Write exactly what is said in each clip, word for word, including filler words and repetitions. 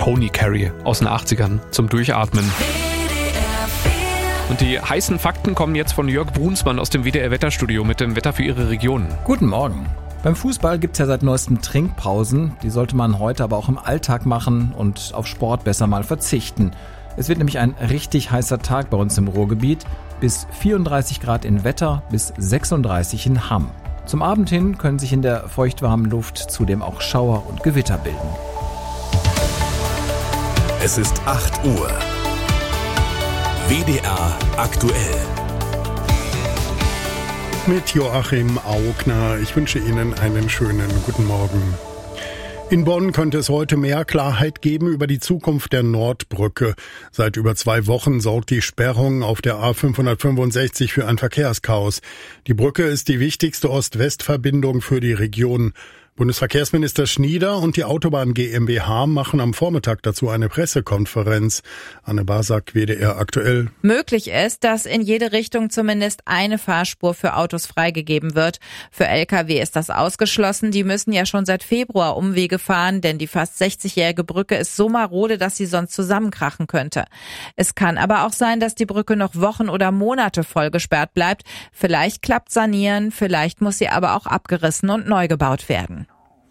Pony Carry aus den achtzigern zum Durchatmen. Und die heißen Fakten kommen jetzt von Jörg Brunsmann aus dem W D R-Wetterstudio mit dem Wetter für Ihre Region. Guten Morgen. Beim Fußball gibt es ja seit neuestem Trinkpausen. Die sollte man heute aber auch im Alltag machen und auf Sport besser mal verzichten. Es wird nämlich ein richtig heißer Tag bei uns im Ruhrgebiet. Bis vierunddreißig Grad in Wetter, bis sechsunddreißig in Hamm. Zum Abend hin können sich in der feuchtwarmen Luft zudem auch Schauer und Gewitter bilden. Es ist acht Uhr. W D R aktuell. Mit Joachim Augner. Ich wünsche Ihnen einen schönen guten Morgen. In Bonn könnte es heute mehr Klarheit geben über die Zukunft der Nordbrücke. Seit über zwei Wochen sorgt die Sperrung auf der A fünfhundertfünfundsechzig für ein Verkehrschaos. Die Brücke ist die wichtigste Ost-West-Verbindung für die Region. Bundesverkehrsminister Schnieder und die Autobahn GmbH machen am Vormittag dazu eine Pressekonferenz. Anne Basak, W D R aktuell. Möglich ist, dass in jede Richtung zumindest eine Fahrspur für Autos freigegeben wird. Für L K W ist das ausgeschlossen. Die müssen ja schon seit Februar Umwege fahren, denn die fast sechzigjährige Brücke ist so marode, dass sie sonst zusammenkrachen könnte. Es kann aber auch sein, dass die Brücke noch Wochen oder Monate voll gesperrt bleibt. Vielleicht klappt sanieren, vielleicht muss sie aber auch abgerissen und neu gebaut werden.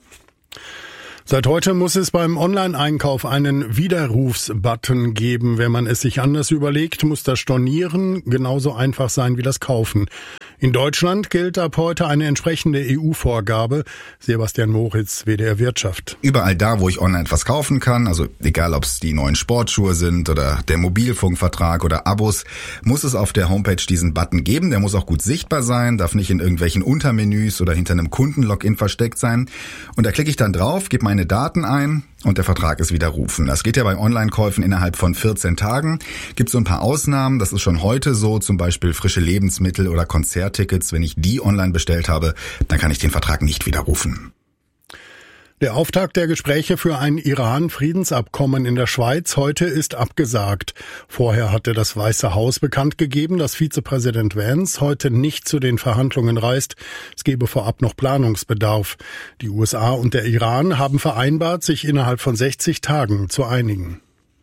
Seit heute muss es beim Online-Einkauf einen Widerrufsbutton geben. Wenn man es sich anders überlegt, muss das Stornieren genauso einfach sein wie das Kaufen. In Deutschland gilt ab heute eine entsprechende E U-Vorgabe. Sebastian Moritz, W D R Wirtschaft. Überall da, wo ich online etwas kaufen kann, also egal ob es die neuen Sportschuhe sind oder der Mobilfunkvertrag oder Abos, muss es auf der Homepage diesen Button geben. Der muss auch gut sichtbar sein, darf nicht in irgendwelchen Untermenüs oder hinter einem Kundenlogin versteckt sein. Und da klicke ich dann drauf, gebe meine Daten ein und der Vertrag ist widerrufen. Das geht ja bei Online-Käufen innerhalb von vierzehn Tagen. Gibt so ein paar Ausnahmen, das ist schon heute so, zum Beispiel frische Lebensmittel oder Konzerttickets. Wenn ich die online bestellt habe, dann kann ich den Vertrag nicht widerrufen. Der Auftakt der Gespräche für ein Iran-Friedensabkommen in der Schweiz heute ist abgesagt. Vorher hatte das Weiße Haus bekannt gegeben, dass Vizepräsident Vance heute nicht zu den Verhandlungen reist. Es gebe vorab noch Planungsbedarf. Die U S A und der Iran haben vereinbart, sich innerhalb von sechzig Tagen zu einigen.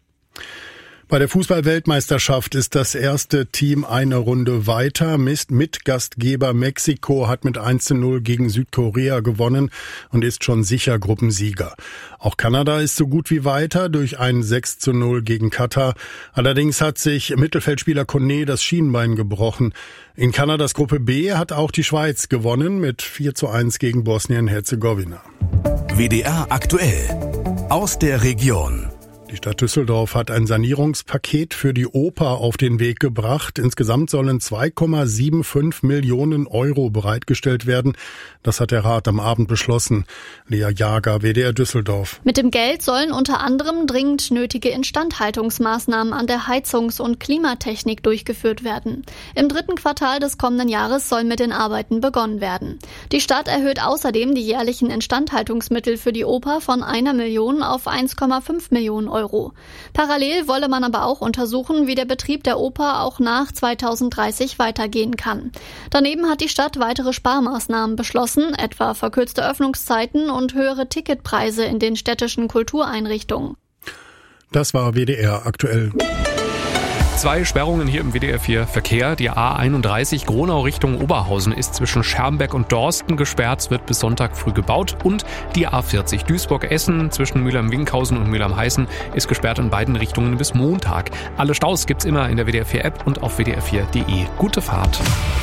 Bei der Fußball-Weltmeisterschaft ist das erste Team eine Runde weiter. Mitgastgeber Mexiko hat mit eins zu null gegen Südkorea gewonnen und ist schon sicher Gruppensieger. Auch Kanada ist so gut wie weiter durch ein sechs zu null gegen Katar. Allerdings hat sich Mittelfeldspieler Kone das Schienbein gebrochen. In Kanadas Gruppe B hat auch die Schweiz gewonnen mit vier zu eins gegen Bosnien-Herzegowina. W D R aktuell aus der Region. Die Stadt Düsseldorf hat ein Sanierungspaket für die Oper auf den Weg gebracht. Insgesamt sollen zwei Komma fünfundsiebzig Millionen Euro bereitgestellt werden. Das hat der Rat am Abend beschlossen. Lea Jager, W D R Düsseldorf. Mit dem Geld sollen unter anderem dringend nötige Instandhaltungsmaßnahmen an der Heizungs- und Klimatechnik durchgeführt werden. Im dritten Quartal des kommenden Jahres soll mit den Arbeiten begonnen werden. Die Stadt erhöht außerdem die jährlichen Instandhaltungsmittel für die Oper von einer Million auf eins Komma fünf Millionen Euro. Parallel wolle man aber auch untersuchen, wie der Betrieb der Oper auch nach zweitausenddreißig weitergehen kann. Daneben hat die Stadt weitere Sparmaßnahmen beschlossen, etwa verkürzte Öffnungszeiten und höhere Ticketpreise in den städtischen Kultureinrichtungen. Das war W D R aktuell. Zwei Sperrungen hier im W D R vier Verkehr. Die A einunddreißig Gronau Richtung Oberhausen ist zwischen Schermbeck und Dorsten gesperrt. Es wird bis Sonntag früh gebaut. Und die A vierzig Duisburg-Essen zwischen Mülheim-Winkhausen und Mülheim-Heißen ist gesperrt in beiden Richtungen bis Montag. Alle Staus gibt's immer in der W D R vier App und auf w d r vier punkt d e. Gute Fahrt.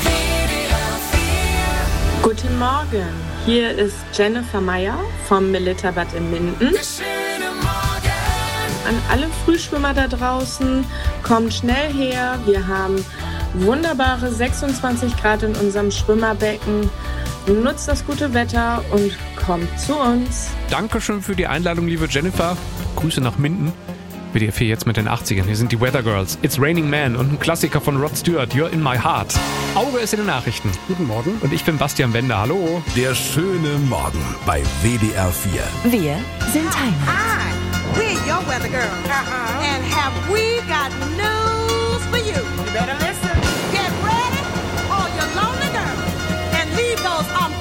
Guten Morgen, hier ist Jennifer Meyer vom Militerbad in Minden. An alle Frühschwimmer da draußen, kommt schnell her. Wir haben wunderbare sechsundzwanzig Grad in unserem Schwimmerbecken. Nutzt das gute Wetter und kommt zu uns. Dankeschön für die Einladung, liebe Jennifer. Grüße nach Minden. W D R vier jetzt mit den achtzigern. Hier sind die Weather Girls. It's Raining Man und ein Klassiker von Rod Stewart. You're in my heart. Auge ist in den Nachrichten. Guten Morgen. Und ich bin Bastian Bender. Hallo. Der schöne Morgen bei W D R vier. Wir sind Heimat. Hi, we're your Weather Girls. Uh-huh. And have we got news for you? You better listen. Get ready, all your lonely girls, and leave those umbrellas